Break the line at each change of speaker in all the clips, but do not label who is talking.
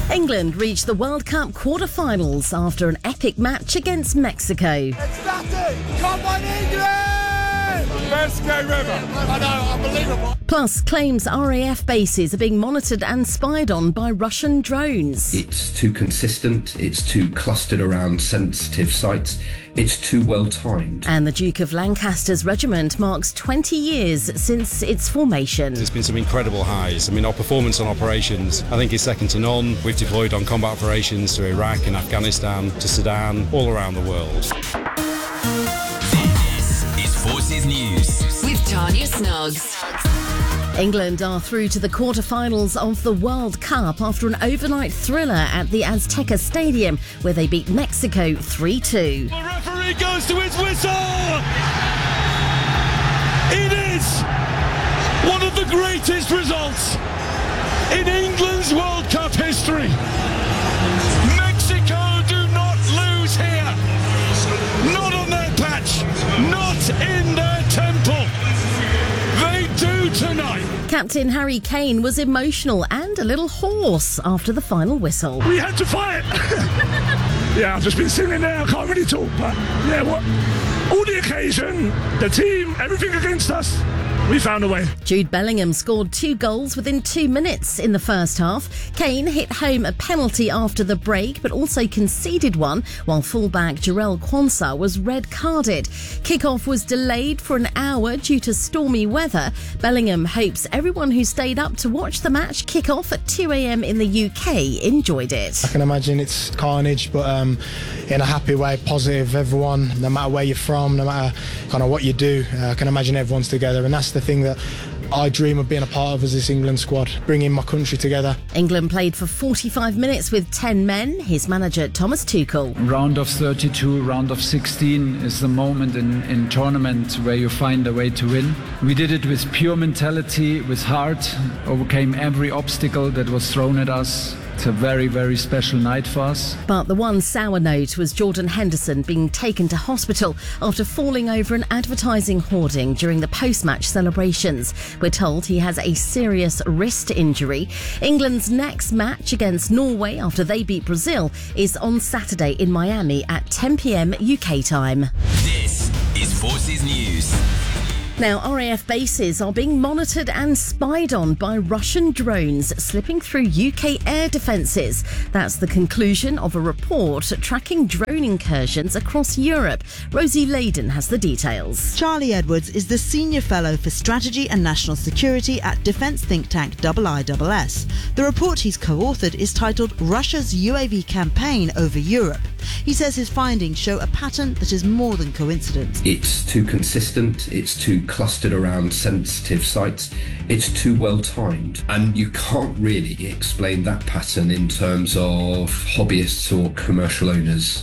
England reached the World Cup quarter-finals after an epic match against Mexico.
It's nothing! Come on, England! Best game ever. I know, unbelievable.
Plus, claims RAF bases are being monitored and spied on by Russian drones.
It's too consistent, it's too clustered around sensitive sites, it's too well timed.
And the Duke of Lancaster's regiment marks 20 years since its formation.
There's been some incredible highs. I mean, our performance on operations, I think, is second to none. We've deployed on combat operations to Iraq and Afghanistan, to Sudan, all around the world.
This is Forces News with Tanya Snuggs.
England are through to the quarter-finals of the World Cup after an overnight thriller at the Azteca Stadium, where they beat Mexico 3-2.
The referee goes to his whistle! It is one of the greatest results in England's World Cup history. Mexico do not lose here. Not on their patch. Not in their temple. They do tonight.
Captain Harry Kane was emotional and a little hoarse after the final whistle.
We had to fight. Yeah, I've just been sitting there. I can't really talk, but yeah, all the occasion, the team, everything against us. We found a way.
Jude Bellingham scored 2 goals within 2 minutes in the first half. Kane hit home a penalty after the break, but also conceded one, while fullback Jarell Quansah was red-carded. Kick-off was delayed for an hour due to stormy weather. Bellingham hopes everyone who stayed up to watch the match kick off at 2 a.m. in the UK enjoyed it.
I can imagine it's carnage, but in a happy way, positive. Everyone, no matter where you're from, no matter kind of what you do, I can imagine everyone's together, and that's the thing that I dream of being a part of as this England squad, bringing my country together.
England played for 45 minutes with 10 men. His manager, Thomas Tuchel.
Round of 32, round of 16 is the moment in tournament where you find a way to win. We did it with pure mentality, with heart, overcame every obstacle that was thrown at us. It's a very, very special night for us.
But the one sour note was Jordan Henderson being taken to hospital after falling over an advertising hoarding during the post-match celebrations. We're told he has a serious wrist injury. England's next match against Norway after they beat Brazil is on Saturday in Miami at 10 p.m. UK time.
This is Forces News.
Now, RAF bases are being monitored and spied on by Russian drones slipping through UK air defences. That's the conclusion of a report tracking drone incursions across Europe. Rosie Layden has the details.
Charlie Edwards is the Senior Fellow for Strategy and National Security at defence think tank IISS. The report he's co-authored is titled Russia's UAV Campaign Over Europe. He says his findings show a pattern that is more than coincidence.
It's too consistent, it's too clustered around sensitive sites, it's too well timed, and you can't really explain that pattern in terms of hobbyists or commercial owners.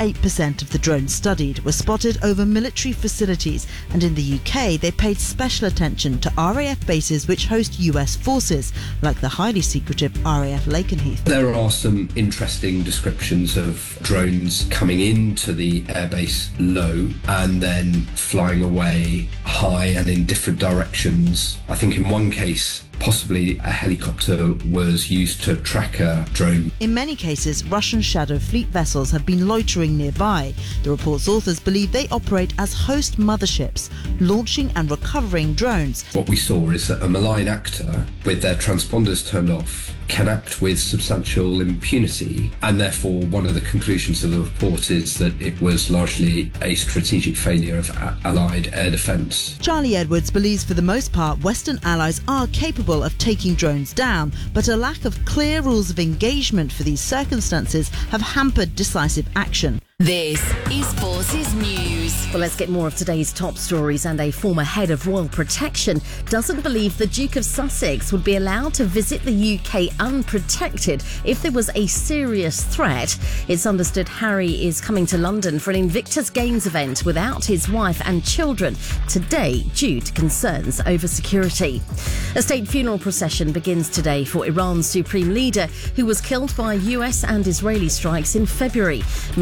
48% of the drones studied were spotted over military facilities, and in the UK they paid special attention to RAF bases which host US forces, like the highly secretive RAF Lakenheath.
There are some interesting descriptions of drones coming into the airbase low and then flying away high and in different directions. I think in one case, possibly a helicopter was used to track a drone.
In many cases, Russian Shadow Fleet vessels have been loitering nearby. The report's authors believe they operate as host motherships, launching and recovering drones.
What we saw is that a malign actor, with their transponders turned off, can act with substantial impunity, and therefore one of the conclusions of the report is that it was largely a strategic failure of Allied air defence.
Charlie Edwards believes for the most part Western allies are capable of taking drones down, but a lack of clear rules of engagement for these circumstances have hampered decisive action.
This is Forces News.
Well, let's get more of today's top stories. And a former head of Royal Protection doesn't believe the Duke of Sussex would be allowed to visit the UK unprotected if there was a serious threat. It's understood Harry is coming to London for an Invictus Games event without his wife and children today due to concerns over security. A state funeral procession begins today for Iran's supreme leader, who was killed by US and Israeli strikes in February. Millions of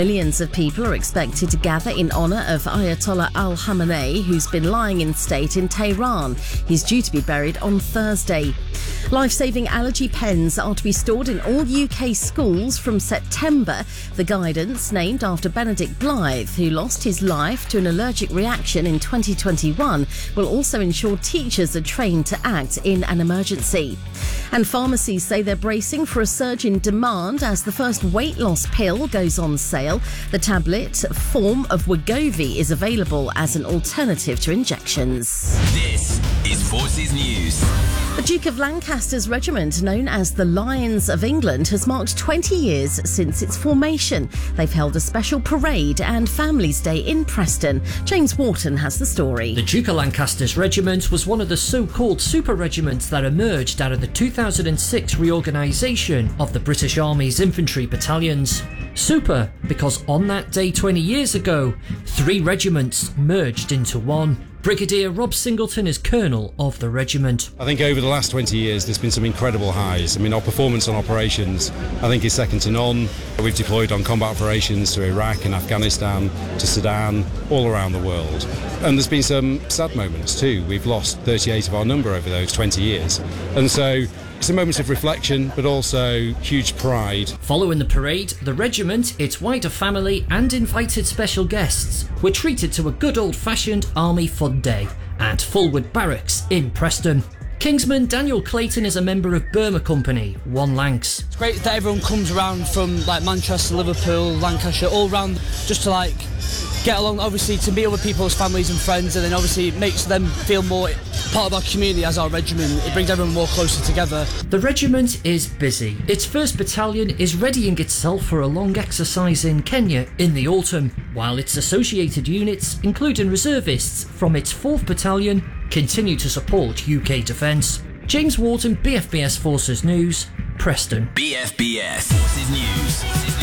of people are expected to gather in honour of Ayatollah Ali Khamenei, who's been lying in state in Tehran. He's due to be buried on Thursday. Life-saving allergy pens are to be stored in all UK schools from September. The guidance, named after Benedict Blythe, who lost his life to an allergic reaction in 2021, will also ensure teachers are trained to act in an emergency. And pharmacies say they're bracing for a surge in demand as the first weight loss pill goes on sale. The tablet form of Wegovy is available as an alternative to injections.
This is Forces News.
The Duke of Lancaster's regiment, known as the Lions of England, has marked 20 years since its formation. They've held a special parade and Families' Day in Preston. James Wharton has the story.
The Duke of Lancaster's regiment was one of the so-called super regiments that emerged out of the 2006 reorganisation of the British Army's infantry battalions. Super, because on that day 20 years ago, 3 regiments merged into one. Brigadier Rob Singleton is colonel of the regiment.
I think over the last 20 years there's been some incredible highs. I mean, our performance on operations I think is second to none. We've deployed on combat operations to Iraq and Afghanistan, to Sudan, all around the world. And there's been some sad moments too. We've lost 38 of our number over those 20 years. And so it's a moment of reflection, but also huge pride.
Following the parade, the regiment, its wider family and invited special guests were treated to a good old-fashioned army fun day at Fulwood Barracks in Preston. Kingsman Daniel Clayton is a member of Burma Company, One Lancs.
It's great that everyone comes around from Manchester, Liverpool, Lancashire, all round just to get along, obviously to meet other people's families and friends, and then obviously it makes them feel more part of our community as our regiment. It brings everyone more closer together.
The regiment is busy. Its 1st Battalion is readying itself for a long exercise in Kenya in the autumn, while its associated units, including reservists from its 4th Battalion, continue to support UK defence. James Wharton, BFBS Forces News, Preston.
BFBS Forces News.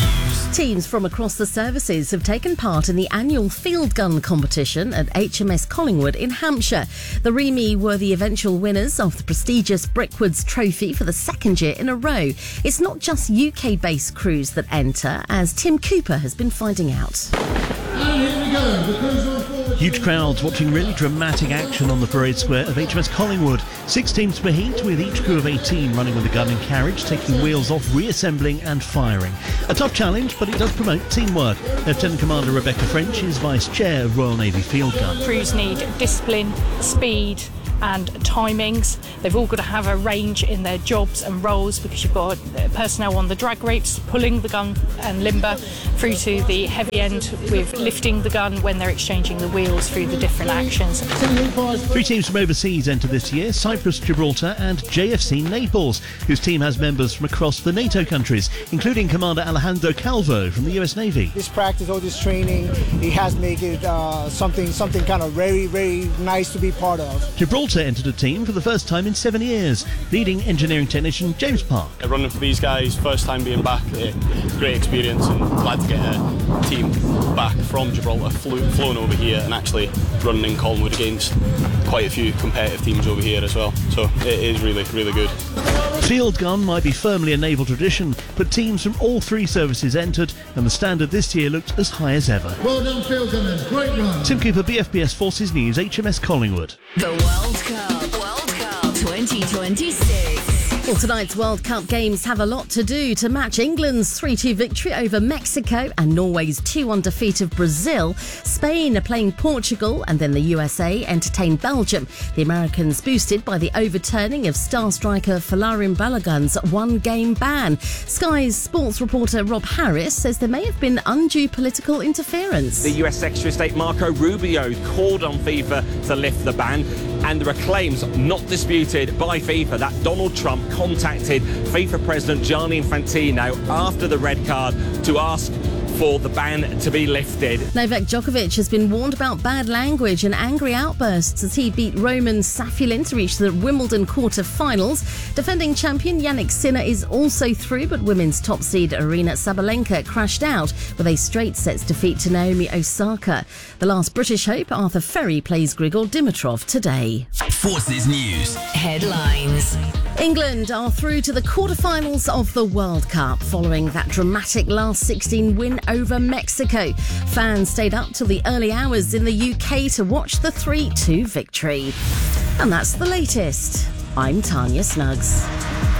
Teams from across the services have taken part in the annual field gun competition at HMS Collingwood in Hampshire. The Remy were the eventual winners of the prestigious Brickwoods Trophy for the 2nd year in a row. It's not just UK-based crews that enter, as Tim Cooper has been finding out.
And here we go, the crews on forward. Huge crowds watching really dramatic action on the parade square of HMS Collingwood. 6 teams per heat, with each crew of 18 running with a gun and carriage, taking wheels off, reassembling and firing. A tough challenge, but it does promote teamwork. Lieutenant Commander Rebecca French is Vice Chair of Royal Navy Field Gun.
Crews need discipline, speed and timings. They've all got to have a range in their jobs and roles, because you've got personnel on the drag rates pulling the gun and limber through to the heavy end with lifting the gun when they're exchanging the wheels through the different actions.
3 teams from overseas enter this year: Cyprus, Gibraltar and JFC Naples, whose team has members from across the NATO countries, including Commander Alejandro Calvo from the US Navy.
This practice, all this training, it has made it something kind of very, very nice to be part of.
Gibraltar entered a team for the first time in 7 years, leading engineering technician James Park.
Running for these guys, first time being back, great experience, and glad to get a team back from Gibraltar, flown over here and actually running in Collingwood against quite a few competitive teams over here as well. So it is really, really good.
Field gun might be firmly a naval tradition, but teams from all 3 services entered, and the standard this year looked as high as ever.
Well done, field gunners. Great run.
Tim Cooper, BFBS Forces News, HMS Collingwood.
The World Cup 2026.
Well, tonight's World Cup games have a lot to do to match England's 3-2 victory over Mexico and Norway's 2-1 defeat of Brazil. Spain are playing Portugal, and then the USA entertain Belgium. The Americans boosted by the overturning of star striker Folarin Balogun's 1-game ban. Sky's sports reporter Rob Harris says there may have been undue political interference.
The US Secretary of State Marco Rubio called on FIFA to lift the ban, and there are claims not disputed by FIFA that Donald Trump contacted FIFA President Gianni Infantino after the red card to ask for the ban to be lifted.
Novak Djokovic has been warned about bad language and angry outbursts as he beat Roman Safulin to reach the Wimbledon quarter-finals. Defending champion Jannik Sinner is also through, but women's top seed Aryna Sabalenka crashed out with a straight sets defeat to Naomi Osaka. The last British hope, Arthur Ferry, plays Grigor Dimitrov today.
Forces News headlines.
England are through to the quarter-finals of the World Cup following that dramatic last 16 win over Mexico. Fans stayed up till the early hours in the UK to watch the 3-2 victory. And that's the latest. I'm Tanya Snuggs.